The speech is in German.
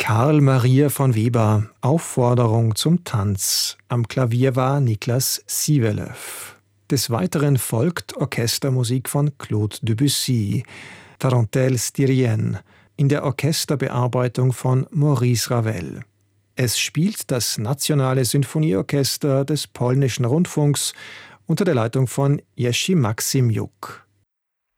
Karl Maria von Weber, Aufforderung zum Tanz. Am Klavier war Niklas Sivelow. Des Weiteren folgt Orchestermusik von Claude Debussy, Tarentelle Styrienne, in der Orchesterbearbeitung von Maurice Ravel. Es spielt das Nationale Sinfonieorchester des Polnischen Rundfunks unter der Leitung von Jerzy Maksymjuk.